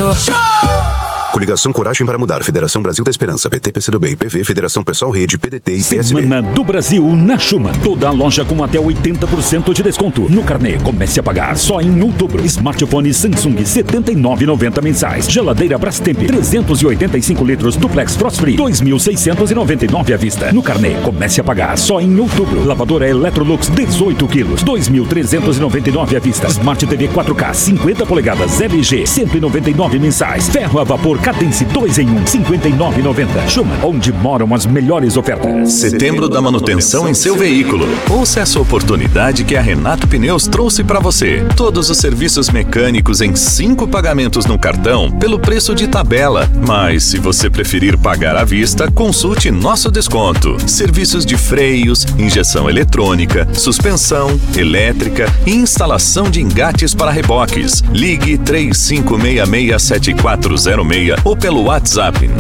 Coligação Coragem para Mudar, Federação Brasil da Esperança, PT, PCdoB, PV, Federação Pessoal Rede, PDT e PSB. Semana do Brasil na Schumann. Toda a loja com até 80% de desconto. No carnê, comece a pagar só em outubro. Smartphone Samsung, R$ 79,90 mensais. Geladeira Brastemp, 385 litros Duplex Frost Free, R$ 2.699 à vista. No carnê, comece a pagar só em outubro. Lavadora Electrolux, 18 quilos, R$ 2.399 à vista. Smart TV 4K, 50 polegadas LG, R$ 199 mensais. Ferro a vapor Cadence 2 em 1, R$ 59,90. Schumann, onde moram as melhores ofertas. Setembro da manutenção em seu veículo. Ouça essa oportunidade que a Renato Pneus trouxe para você. Todos os serviços mecânicos em 5 pagamentos no cartão pelo preço de tabela. Mas se você preferir pagar à vista, consulte nosso desconto. Serviços de freios, injeção eletrônica, suspensão, elétrica e instalação de engates para reboques. Ligue 3566-7406 ou pelo WhatsApp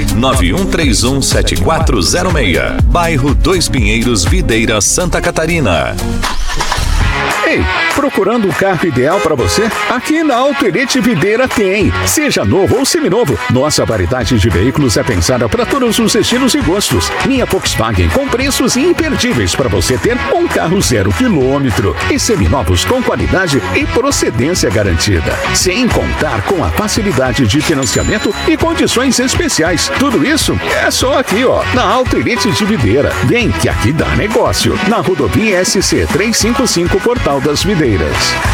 991317406. Bairro Dois Pinheiros, Videira, Santa Catarina. Ei, procurando o carro ideal para você? Aqui na Auto Elite Videira tem. Seja novo ou seminovo, nossa variedade de veículos é pensada para todos os estilos e gostos. Linha Volkswagen com preços imperdíveis para você ter um carro 0 quilômetro e seminovos com qualidade e procedência garantida. Sem contar com a facilidade de financiamento e condições especiais. Tudo isso é só aqui, ó, na Auto Elite de Videira. Vem que aqui dá negócio. Na rodovia SC 355 Portal das Videiras.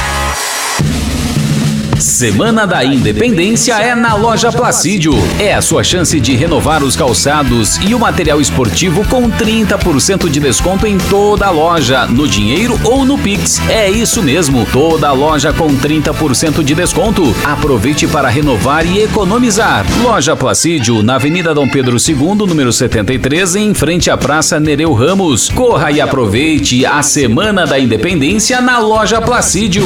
Semana da Independência é na Loja Placídio. É a sua chance de renovar os calçados e o material esportivo com 30% de desconto em toda a loja, no dinheiro ou no Pix. É isso mesmo, toda a loja com 30% de desconto. Aproveite para renovar e economizar. Loja Placídio, na Avenida Dom Pedro II, número 73, em frente à Praça Nereu Ramos. Corra e aproveite a Semana da Independência na Loja Placídio.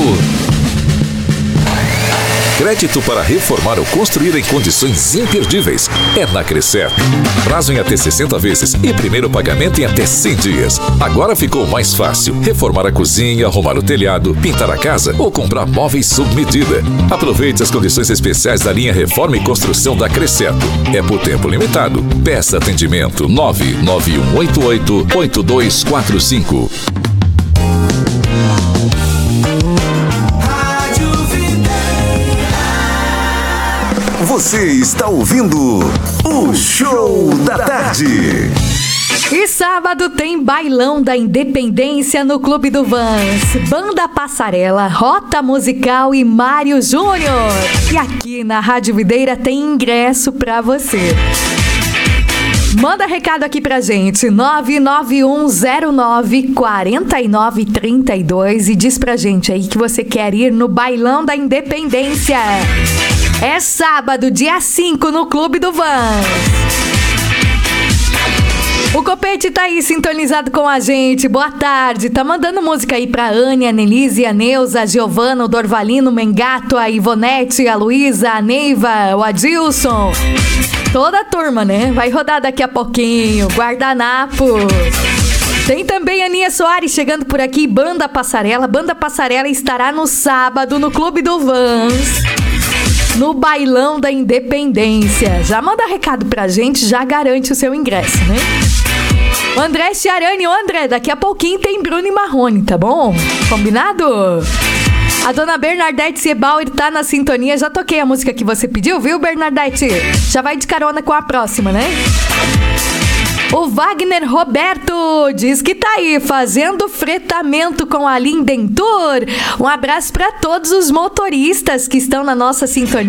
Crédito para reformar ou construir em condições imperdíveis é na Crescer. Prazo em até 60 vezes e primeiro pagamento em até 100 dias. Agora ficou mais fácil reformar a cozinha, arrumar o telhado, pintar a casa ou comprar móveis sob medida. Aproveite as condições especiais da linha Reforma e Construção da Crescer. É por tempo limitado. Peça atendimento 99188-8245. Você está ouvindo o Show da Tarde. E sábado tem Bailão da Independência no Clube do Vans. Banda Passarela, Rota Musical e Mário Júnior. E aqui na Rádio Videira tem ingresso pra você. Manda recado aqui pra gente, 991094932 e diz pra gente aí que você quer ir no Bailão da Independência. É sábado, dia 5, no Clube do Vans. O Copete tá aí sintonizado com a gente. Boa tarde. Tá mandando música aí pra Anne, a Nelise, a Neuza, a Giovana, o Dorvalino, o Mengato, a Ivonete, a Luísa, a Neiva, o Adilson. Toda a turma, né? Vai rodar daqui a pouquinho. Guardanapo. Tem também a Aninha Soares chegando por aqui. Banda Passarela. Banda Passarela estará no sábado no Clube do Vans, no Bailão da Independência. Já manda recado pra gente, já garante o seu ingresso, né? O André Chiarani, ô André, daqui a pouquinho tem Bruno e Marrone, tá bom? Combinado? A dona Bernadette Sebauer tá na sintonia, já toquei a música que você pediu, viu, Bernadette? Já vai de carona com a próxima, né? O Wagner Roberto diz que tá aí fazendo fretamento com a Lindentour. Um abraço para todos os motoristas que estão na nossa sintonia.